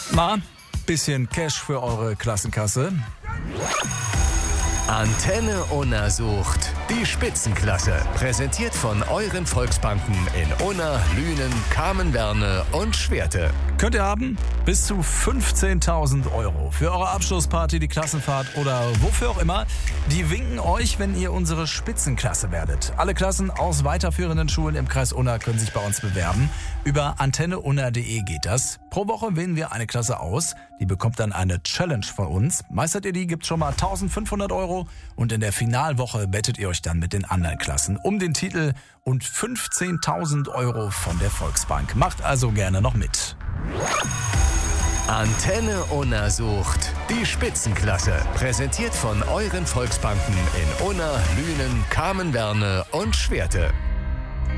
Na, bisschen Cash für eure Klassenkasse? Antenne Unna sucht die Spitzenklasse. Präsentiert von euren Volksbanken in Unna, Lünen, Kamenwerne und Schwerte. Könnt ihr haben bis zu 15.000 Euro für eure Abschlussparty, die Klassenfahrt oder wofür auch immer. Die winken euch, wenn ihr unsere Spitzenklasse werdet. Alle Klassen aus weiterführenden Schulen im Kreis Unna können sich bei uns bewerben. Über antenneunna.de geht das. Pro Woche wählen wir eine Klasse aus. Die bekommt dann eine Challenge von uns. Meistert ihr die, gibt's schon mal 1.500 Euro. Und in der Finalwoche bettet ihr euch dann mit den anderen Klassen um den Titel und 15.000 Euro von der Volksbank. Macht also gerne noch mit. Antenne Unna sucht die Spitzenklasse. Präsentiert von euren Volksbanken in Unna, Lünen, Kamenwerne und Schwerte.